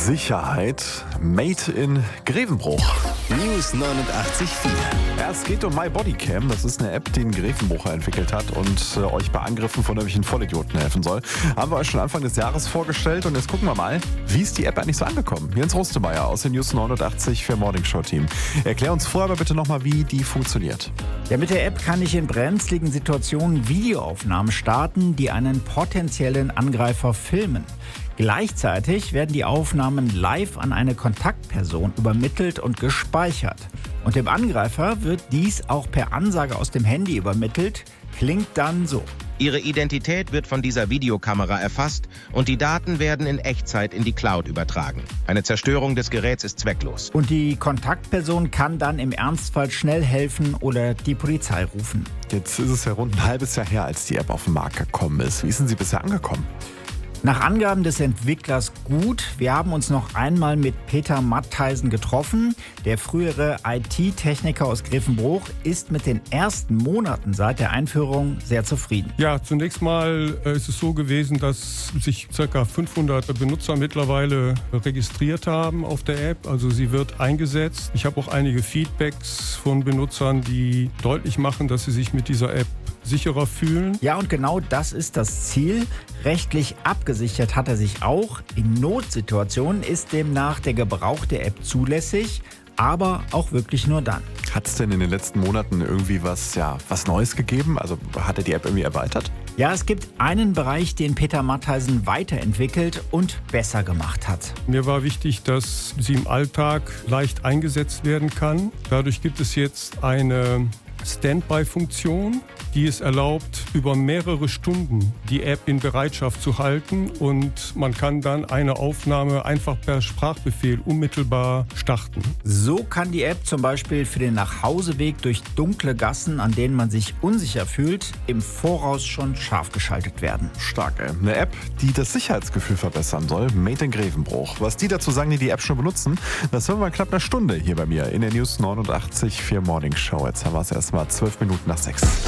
Sicherheit made in Grevenbruch. News 89.4. Ja, es geht um MyBodyCam. Das ist eine App, die ein Grevenbrucher entwickelt hat und euch bei Angriffen von irgendwelchen Vollidioten helfen soll. Haben wir euch schon Anfang des Jahres vorgestellt und jetzt gucken wir mal, wie ist die App eigentlich so angekommen? Jens Rustemeyer aus dem News 89.4 Morning Show Team. Erklär uns vorher aber bitte nochmal, wie die funktioniert. Ja, mit der App kann ich in brenzligen Situationen Videoaufnahmen starten, die einen potenziellen Angreifer filmen. Gleichzeitig werden die Aufnahmen live an eine Kontaktperson übermittelt und gespeichert. Und dem Angreifer wird dies auch per Ansage aus dem Handy übermittelt. Klingt dann so. Ihre Identität wird von dieser Videokamera erfasst und die Daten werden in Echtzeit in die Cloud übertragen. Eine Zerstörung des Geräts ist zwecklos. Und die Kontaktperson kann dann im Ernstfall schnell helfen oder die Polizei rufen. Jetzt ist es ja rund ein halbes Jahr her, als die App auf den Markt gekommen ist. Wie ist denn sie bisher angekommen? Nach Angaben des Entwicklers gut. Wir haben uns noch einmal mit Peter Mattheisen getroffen. Der frühere IT-Techniker aus Grevenbruch ist mit den ersten Monaten seit der Einführung sehr zufrieden. Ja, zunächst mal ist es so gewesen, dass sich ca. 500 Benutzer mittlerweile registriert haben auf der App. Also sie wird eingesetzt. Ich habe auch einige Feedbacks von Benutzern, die deutlich machen, dass sie sich mit dieser App sicherer fühlen. Ja, und genau das ist das Ziel. Rechtlich abgesichert hat er sich auch. In Notsituationen ist demnach der Gebrauch der App zulässig, aber auch wirklich nur dann. Hat es denn in den letzten Monaten irgendwie was Neues gegeben? Also hat er die App irgendwie erweitert? Ja, es gibt einen Bereich, den Peter Mattheisen weiterentwickelt und besser gemacht hat. Mir war wichtig, dass sie im Alltag leicht eingesetzt werden kann. Dadurch gibt es jetzt eine Standby-Funktion, die es erlaubt, über mehrere Stunden die App in Bereitschaft zu halten und man kann dann eine Aufnahme einfach per Sprachbefehl unmittelbar starten. So kann die App zum Beispiel für den Nachhauseweg durch dunkle Gassen, an denen man sich unsicher fühlt, im Voraus schon scharf geschaltet werden. Stark, ey. Eine App, die das Sicherheitsgefühl verbessern soll. Made in Grevenbruch. Was die dazu sagen, die App schon benutzen, das hören wir in knapp einer Stunde hier bei mir in der News 89.4 Morning Show. Jetzt haben wir es erst mal 12 Minuten nach 6.